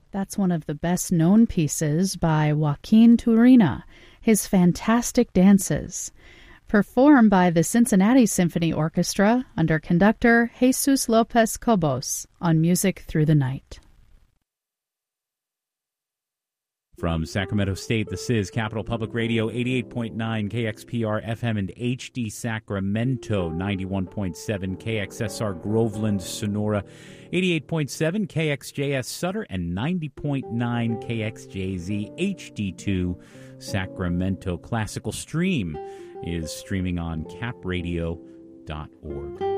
That's one of the best-known pieces by Joaquin Turina, his Fantastic Dances, performed by the Cincinnati Symphony Orchestra under conductor Jesus Lopez Cobos on Music Through the Night. From Sacramento State, this is Capital Public Radio, 88.9 KXPR FM and HD Sacramento, 91.7 KXSR Groveland, Sonora, 88.7 KXJS Sutter, and 90.9 KXJZ HD2 Sacramento. Classical Stream is streaming on capradio.org.